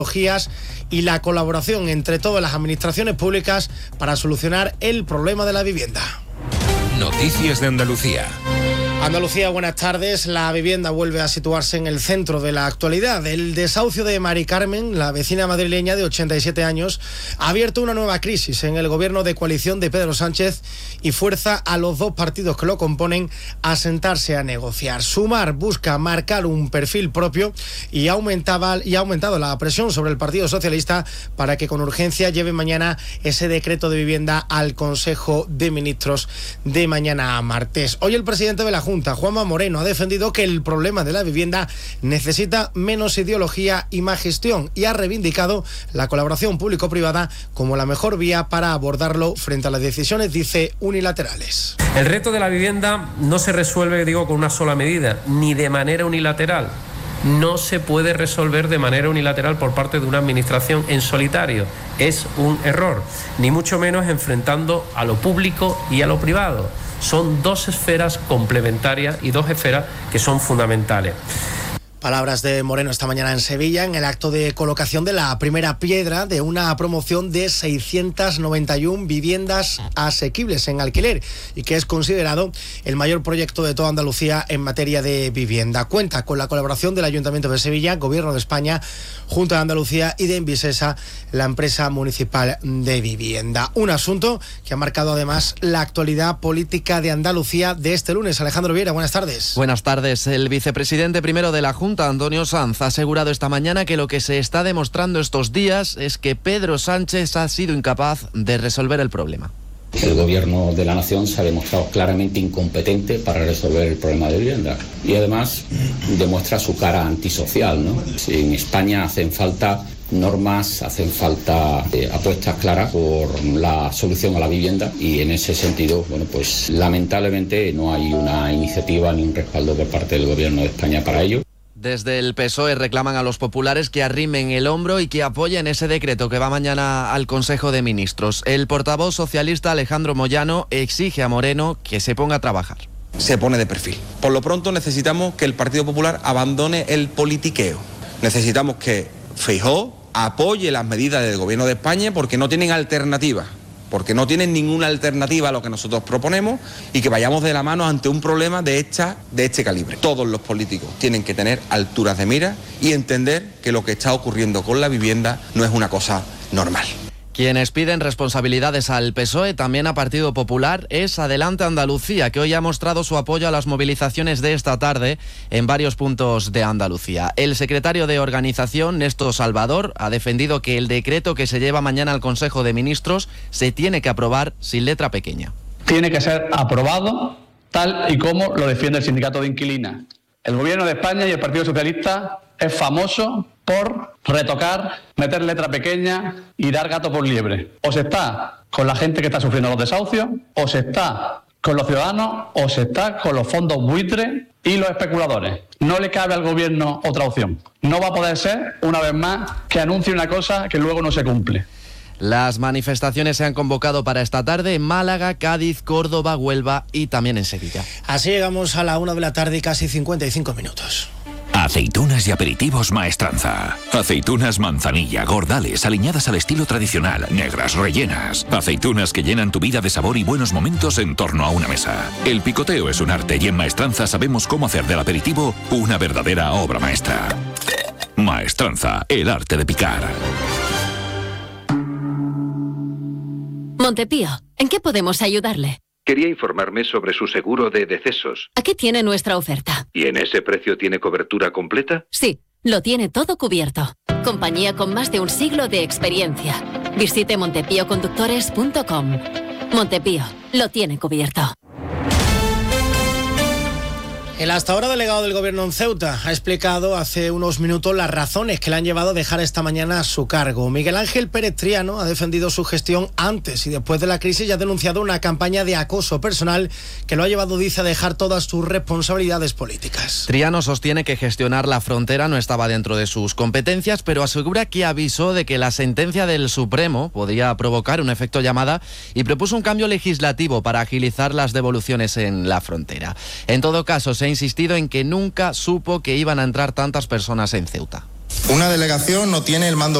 y la colaboración entre todas las administraciones públicas para solucionar el problema de la vivienda. Noticias de Andalucía. Andalucía, buenas tardes. La vivienda vuelve a situarse en el centro de la actualidad. El desahucio de Mari Carmen, la vecina madrileña de 87 años, ha abierto una nueva crisis en el gobierno de coalición de Pedro Sánchez y fuerza a los dos partidos que lo componen a sentarse a negociar. Sumar busca marcar un perfil propio y ha aumentado la presión sobre el Partido Socialista para que con urgencia lleve mañana ese decreto de vivienda al Consejo de Ministros de mañana a martes. Hoy el presidente de la Junta, Juanma Moreno, ha defendido que el problema de la vivienda necesita menos ideología y más gestión y ha reivindicado la colaboración público-privada como la mejor vía para abordarlo frente a las decisiones, dice, unilaterales. El reto de la vivienda no se resuelve, con una sola medida, ni de manera unilateral. No se puede resolver de manera unilateral por parte de una administración en solitario. Es un error, ni mucho menos enfrentando a lo público y a lo privado. Son dos esferas complementarias y dos esferas que son fundamentales. Palabras de Moreno esta mañana en Sevilla, en el acto de colocación de la primera piedra de una promoción de 691 viviendas asequibles en alquiler y que es considerado el mayor proyecto de toda Andalucía en materia de vivienda. Cuenta con la colaboración del Ayuntamiento de Sevilla, Gobierno de España, Junta de Andalucía y de Envisesa, la empresa municipal de vivienda. Un asunto que ha marcado además la actualidad política de Andalucía de este lunes. Alejandro Viera, buenas tardes. Buenas tardes. El vicepresidente primero de la Junta, Antonio Sanz, ha asegurado esta mañana que lo que se está demostrando estos días es que Pedro Sánchez ha sido incapaz de resolver el problema. El gobierno de la nación se ha demostrado claramente incompetente para resolver el problema de vivienda y además demuestra su cara antisocial, ¿no? En España hacen falta normas, hacen falta apuestas claras por la solución a la vivienda y en ese sentido, pues lamentablemente no hay una iniciativa ni un respaldo por parte del gobierno de España para ello. Desde el PSOE reclaman a los populares que arrimen el hombro y que apoyen ese decreto que va mañana al Consejo de Ministros. El portavoz socialista Alejandro Moyano exige a Moreno que se ponga a trabajar. Se pone de perfil. Por lo pronto necesitamos que el Partido Popular abandone el politiqueo. Necesitamos que Feijóo apoye las medidas del Gobierno de España porque no tienen alternativa. Porque no tienen ninguna alternativa a lo que nosotros proponemos y que vayamos de la mano ante un problema de este calibre. Todos los políticos tienen que tener alturas de mira y entender que lo que está ocurriendo con la vivienda no es una cosa normal. Quienes piden responsabilidades al PSOE, también a Partido Popular, es Adelante Andalucía, que hoy ha mostrado su apoyo a las movilizaciones de esta tarde en varios puntos de Andalucía. El secretario de organización, Néstor Salvador, ha defendido que el decreto que se lleva mañana al Consejo de Ministros se tiene que aprobar sin letra pequeña. Tiene que ser aprobado tal y como lo defiende el sindicato de inquilinas. El Gobierno de España y el Partido Socialista es famoso por retocar, meter letra pequeña y dar gato por liebre. O se está con la gente que está sufriendo los desahucios, o se está con los ciudadanos, o se está con los fondos buitres y los especuladores. No le cabe al gobierno otra opción. No va a poder ser, una vez más, que anuncie una cosa que luego no se cumple. Las manifestaciones se han convocado para esta tarde en Málaga, Cádiz, Córdoba, Huelva y también en Sevilla. Así llegamos a la 1 de la tarde y casi 55 minutos. Aceitunas y aperitivos Maestranza. Aceitunas manzanilla, gordales, aliñadas al estilo tradicional, negras, rellenas. Aceitunas que llenan tu vida de sabor y buenos momentos en torno a una mesa. El picoteo es un arte y en Maestranza sabemos cómo hacer del aperitivo una verdadera obra maestra. Maestranza, el arte de picar. Montepío, ¿en qué podemos ayudarle? Quería informarme sobre su seguro de decesos. Aquí tiene nuestra oferta. ¿Y en ese precio tiene cobertura completa? Sí, lo tiene todo cubierto. Compañía con más de un siglo de experiencia. Visite montepíoconductores.com. Montepío, lo tiene cubierto. El hasta ahora delegado del Gobierno en Ceuta ha explicado hace unos minutos las razones que le han llevado a dejar esta mañana su cargo. Miguel Ángel Pérez Triano ha defendido su gestión antes y después de la crisis y ha denunciado una campaña de acoso personal que lo ha llevado, dice, a dejar todas sus responsabilidades políticas. Triano sostiene que gestionar la frontera no estaba dentro de sus competencias, pero asegura que avisó de que la sentencia del Supremo podría provocar un efecto llamada y propuso un cambio legislativo para agilizar las devoluciones en la frontera. En todo caso, se ha insistido en que nunca supo que iban a entrar tantas personas en Ceuta. Una delegación no tiene el mando